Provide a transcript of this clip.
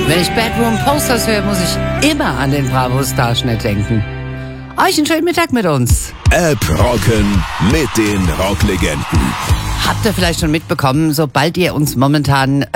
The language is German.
Wenn ich Bedroom Posters höre, muss ich immer an den Bravo Starschnitt denken. Euch einen schönen Mittag mit uns. App rocken mit den Rocklegenden. Habt ihr vielleicht schon mitbekommen, sobald ihr uns momentan